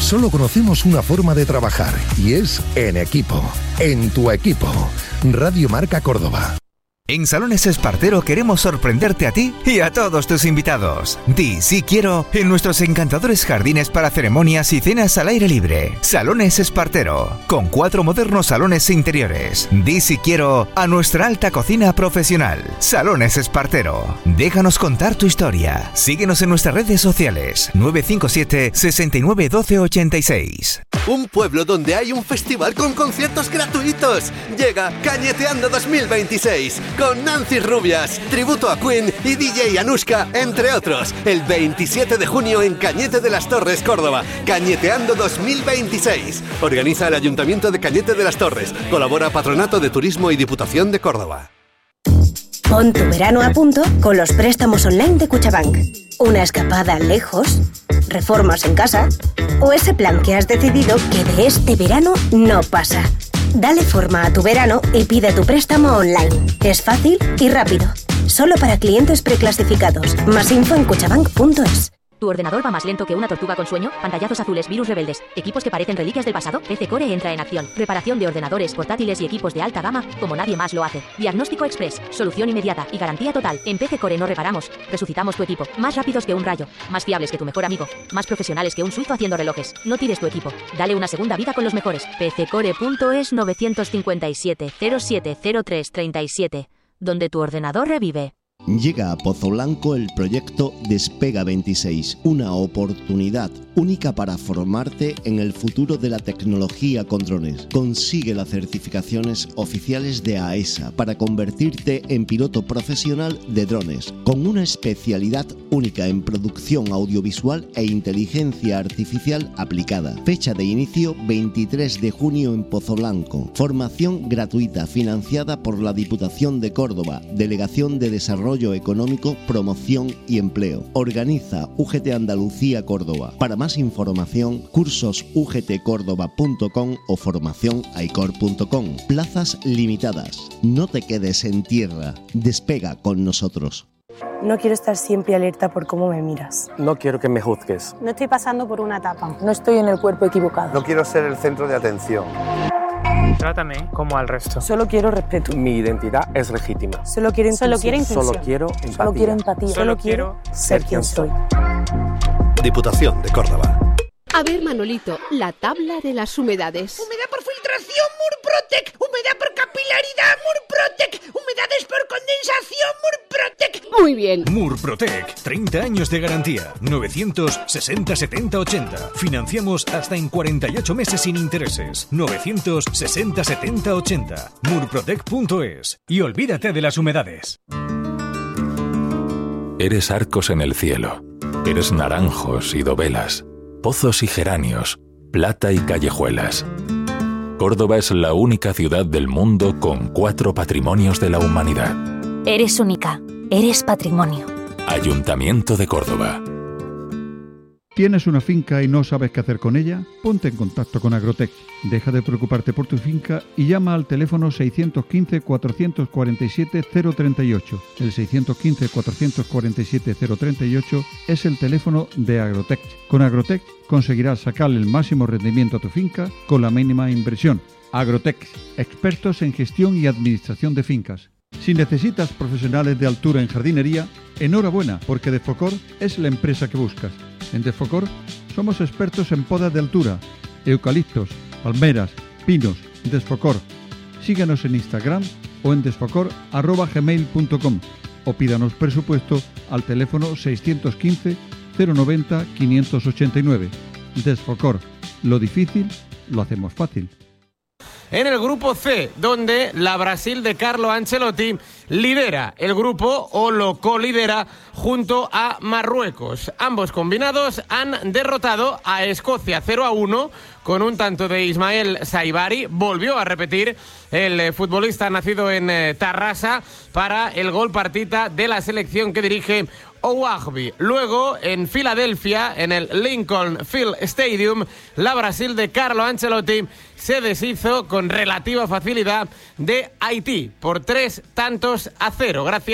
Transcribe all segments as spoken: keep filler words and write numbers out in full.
Solo conocemos una forma de trabajar y es en equipo, en tu equipo. Radio Marca Córdoba. En Salones Espartero queremos sorprenderte a ti y a todos tus invitados. Di sí quiero en nuestros encantadores jardines para ceremonias y cenas al aire libre. Salones Espartero, con cuatro modernos salones interiores. Di sí quiero a nuestra alta cocina profesional. Salones Espartero. Déjanos contar tu historia. Síguenos en nuestras redes sociales. nueve cinco siete, seis nueve uno dos ocho seis. Un pueblo donde hay un festival con conciertos gratuitos. Llega Cañeteando dos mil veintiséis. Con Nancy Rubias, tributo a Queen y D J Anushka, entre otros. El veintisiete de junio en Cañete de las Torres, Córdoba. Cañeteando dos mil veintiséis. Organiza el Ayuntamiento de Cañete de las Torres. Colabora Patronato de Turismo y Diputación de Córdoba. Pon tu verano a punto con los préstamos online de Cuchabank. Una escapada lejos, reformas en casa o ese plan que has decidido que de este verano no pasa. Dale forma a tu verano y pide tu préstamo online. Es fácil y rápido. Solo para clientes preclasificados. Más info en cuchabank punto es. ¿Tu ordenador va más lento que una tortuga con sueño? Pantallazos azules, virus rebeldes, equipos que parecen reliquias del pasado. P C Core entra en acción. Reparación de ordenadores portátiles y equipos de alta gama como nadie más lo hace. Diagnóstico express, solución inmediata y garantía total. En P C Core no reparamos, resucitamos tu equipo. Más rápidos que un rayo, más fiables que tu mejor amigo, más profesionales que un suizo haciendo relojes. No tires tu equipo, dale una segunda vida con los mejores. P C core punto es nueve cinco siete, cero siete cero tres tres siete, donde tu ordenador revive. Llega a Pozo Blanco el proyecto Despega veintiséis, una oportunidad única para formarte en el futuro de la tecnología con drones. Consigue las certificaciones oficiales de A E S A para convertirte en piloto profesional de drones, con una especialidad única en producción audiovisual e inteligencia artificial aplicada. Fecha de inicio veintitrés de junio en Pozo Blanco. Formación gratuita financiada por la Diputación de Córdoba, Delegación de Desarrollo Económico, Promoción y Empleo. Organiza U G T Andalucía Córdoba. Para más información, cursos u g t córdoba punto com o formación aicor punto com. Plazas limitadas. No te quedes en tierra. Despega con nosotros. No quiero estar siempre alerta por cómo me miras. No quiero que me juzgues. No estoy pasando por una etapa. No estoy en el cuerpo equivocado. No quiero ser el centro de atención. Trátame como al resto. Solo quiero respeto. Mi identidad es legítima. Solo quiero inclusión. Solo quiero inclusión. Solo quiero empatía. Solo quiero empatía. Solo quiero ser quien soy. Diputación de Córdoba. A ver, Manolito, la tabla de las humedades. Humedad por filtración, Murprotec. Humedad por capilaridad, Murprotec. Humedades por condensación, Murprotec. Muy bien. Murprotec, treinta años de garantía. novecientos sesenta setenta ochenta. Financiamos hasta en cuarenta y ocho meses sin intereses. novecientos sesenta setenta ochenta. murprotec punto es. Y olvídate de las humedades. Eres arcos en el cielo. Eres naranjos y dovelas, pozos y geranios, plata y callejuelas. Córdoba es la única ciudad del mundo con cuatro patrimonios de la humanidad. Eres única, eres patrimonio. Ayuntamiento de Córdoba. ¿Tienes una finca y no sabes qué hacer con ella? Ponte en contacto con Agrotech. Deja de preocuparte por tu finca y llama al teléfono seiscientos quince, cuatrocientos cuarenta y siete, cero treinta y ocho. El seiscientos quince, cuatrocientos cuarenta y siete, cero treinta y ocho es el teléfono de Agrotech. Con Agrotech conseguirás sacarle el máximo rendimiento a tu finca con la mínima inversión. Agrotech, expertos en gestión y administración de fincas. Si necesitas profesionales de altura en jardinería, enhorabuena, porque Defocor es la empresa que buscas. En Defocor somos expertos en podas de altura, eucaliptos, palmeras, pinos. Desfocor. Síguenos en Instagram o en desfocor arroba gmail punto com o pídanos presupuesto al teléfono seiscientos quince, cero noventa, quinientos ochenta y nueve. Desfocor. Lo difícil lo hacemos fácil. En el grupo C, donde la Brasil de Carlo Ancelotti lidera el grupo o lo colidera junto a Marruecos. Ambos combinados han derrotado a Escocia cero a uno con un tanto de Ismael Saibari. Volvió a repetir el futbolista nacido en Tarrasa para el gol partita de la selección que dirige Ouahbi. Luego, en Filadelfia, en el Lincoln Field Stadium, la Brasil de Carlo Ancelotti se deshizo con relativa facilidad de Haití por tres tantos a cero, gracias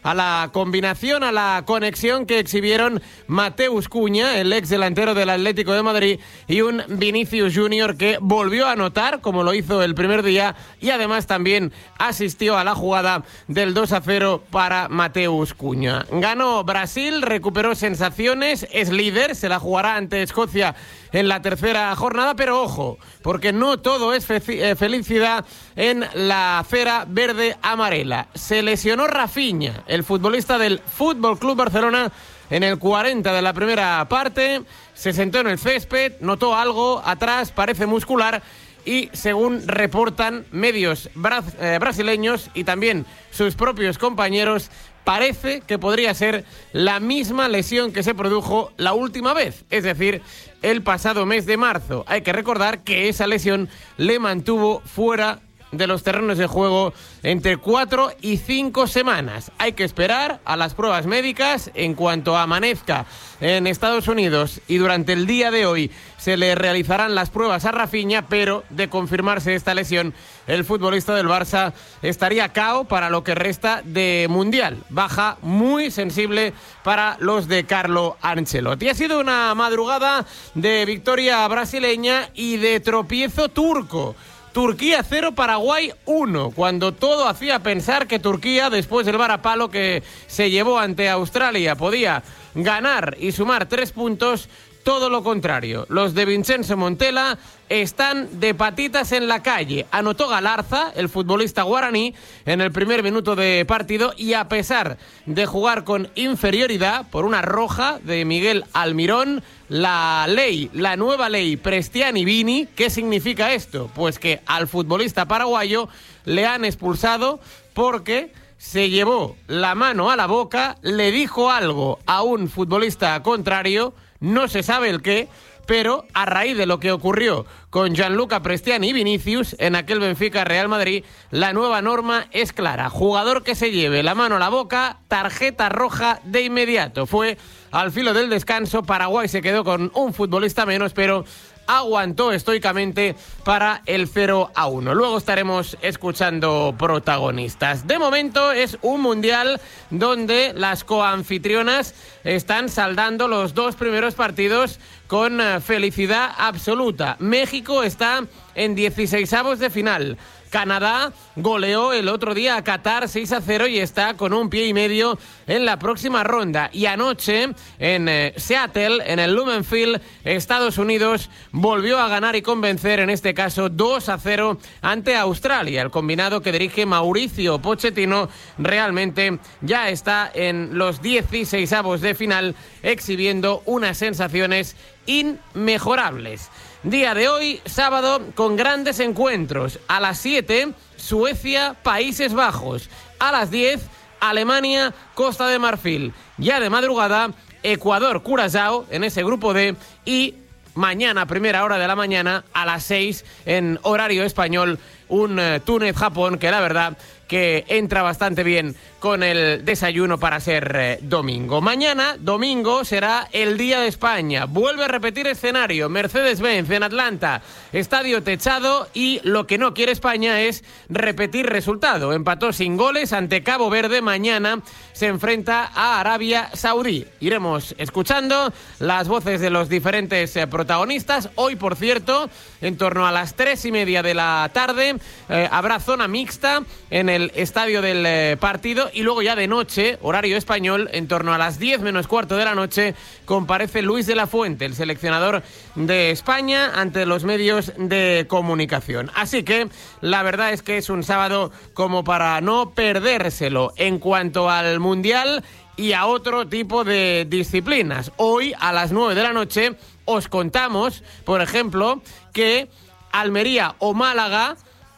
a la combinación, a la conexión que exhibieron Mateus Cunha, el ex delantero del Atlético de Madrid, y un Vinicius Junior que volvió a anotar, como lo hizo el primer día, y además también asistió a la jugada del dos a cero para Mateus Cunha. Ganó Brasil, recuperó sensaciones, es líder, se la jugará ante Escocia en la tercera jornada, pero ojo, porque no todo es fe- felicidad en la Fera Verde Amarela. Se lesionó Rafinha, el futbolista del Fútbol Club Barcelona, en el cuarenta de la primera parte, se sentó en el césped, notó algo atrás, parece muscular, y según reportan medios bra- eh, brasileños y también sus propios compañeros, parece que podría ser la misma lesión que se produjo la última vez, es decir, el pasado mes de marzo. Hay que recordar que esa lesión le mantuvo fuera de los terrenos de juego entre cuatro y cinco semanas. Hay que esperar a las pruebas médicas. En cuanto amanezca en Estados Unidos y durante el día de hoy se le realizarán las pruebas a Rafinha, pero de confirmarse esta lesión, el futbolista del Barça estaría K O para lo que resta de Mundial. Baja muy sensible para los de Carlo Ancelotti. Ha sido una madrugada de victoria brasileña y de tropiezo turco. Turquía cero, Paraguay uno, cuando todo hacía pensar que Turquía, después del varapalo que se llevó ante Australia, podía ganar y sumar tres puntos. Todo lo contrario, los de Vincenzo Montella están de patitas en la calle. Anotó Galarza, el futbolista guaraní, en el primer minuto de partido, y a pesar de jugar con inferioridad por una roja de Miguel Almirón, la ley, la nueva ley Prestiani-Vini, ¿qué significa esto? Pues que al futbolista paraguayo le han expulsado porque se llevó la mano a la boca, le dijo algo a un futbolista contrario, no se sabe el qué, pero a raíz de lo que ocurrió con Gianluca Prestiani y Vinicius en aquel Benfica-Real Madrid, la nueva norma es clara. Jugador que se lleve la mano a la boca, tarjeta roja de inmediato. Fue al filo del descanso, Paraguay se quedó con un futbolista menos, pero aguantó estoicamente para el cero a uno. Luego estaremos escuchando protagonistas. De momento es un mundial donde las coanfitrionas están saldando los dos primeros partidos con felicidad absoluta. México está en dieciseisavos de final. Canadá goleó el otro día a Qatar seis a cero y está con un pie y medio en la próxima ronda. Y anoche en eh, Seattle, en el Lumen Field, Estados Unidos volvió a ganar y convencer, en este caso dos a cero ante Australia. El combinado que dirige Mauricio Pochettino realmente ya está en los dieciseisavos de final, exhibiendo unas sensaciones inmejorables. Día de hoy, sábado, con grandes encuentros. A las siete, Suecia, Países Bajos. A las diez, Alemania, Costa de Marfil. Ya de madrugada, Ecuador, Curazao, en ese grupo D. Y mañana, primera hora de la mañana, a las seis, en horario español, un uh, Túnez-Japón que la verdad que entra bastante bien con el desayuno para ser eh, domingo. Mañana, domingo, será el Día de España. Vuelve a repetir escenario, Mercedes-Benz en Atlanta, estadio techado, y lo que no quiere España es repetir resultado. Empató sin goles ante Cabo Verde. Mañana se enfrenta a Arabia Saudí. Iremos escuchando las voces de los diferentes eh, protagonistas. Hoy, por cierto, en torno a las tres y media de la tarde, eh, habrá zona mixta en el estadio del eh, partido, y luego ya de noche, horario español, en torno a las diez menos cuarto de la noche, comparece Luis de la Fuente, el seleccionador de España, ante los medios de comunicación. Así que la verdad es que es un sábado como para no perdérselo en cuanto al Mundial y a otro tipo de disciplinas. Hoy a las nueve de la noche os contamos, por ejemplo, que Almería o Málaga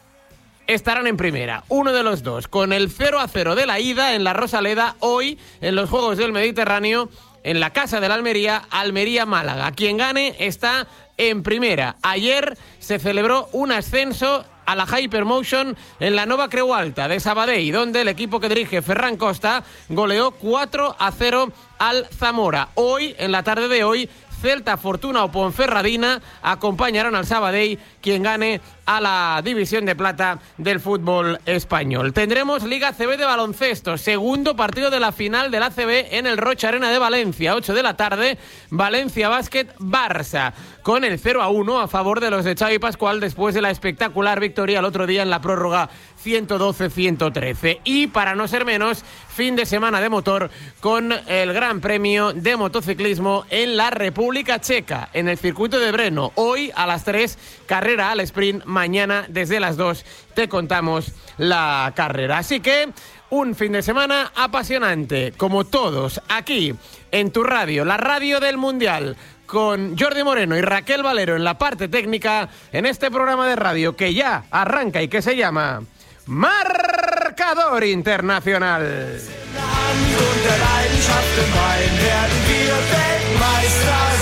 estarán en primera, uno de los dos, con el cero a cero de la ida en la Rosaleda. Hoy, en los Juegos del Mediterráneo, en la casa de la Almería, Almería-Málaga. Quien gane está en primera. Ayer se celebró un ascenso a la Hypermotion en la Nova Creu Alta de Sabadell, donde el equipo que dirige Ferran Costa goleó cuatro a cero al Zamora. Hoy, en la tarde de hoy, Celta, Fortuna o Ponferradina acompañarán al Sabadell, quien gane a la división de plata del fútbol español. Tendremos Liga A C B de baloncesto, segundo partido de la final del A C B en el Rocha Arena de Valencia, ocho de la tarde, Valencia Básquet Barça, con el cero a uno a favor de los de Xavi Pascual después de la espectacular victoria el otro día en la prórroga ciento doce a ciento trece. Y para no ser menos, fin de semana de motor con el Gran Premio de Motociclismo en la República Checa, en el circuito de Brno. Hoy a las tres, carrera al sprint. Mañana desde las dos te contamos la carrera. Así que un fin de semana apasionante, como todos, aquí en tu radio, la radio del Mundial, con Jordi Moreno y Raquel Valero en la parte técnica, en este programa de radio que ya arranca y que se llama Marcador Internacional.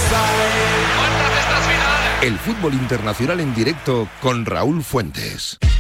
El fútbol internacional en directo con Raúl Fuentes.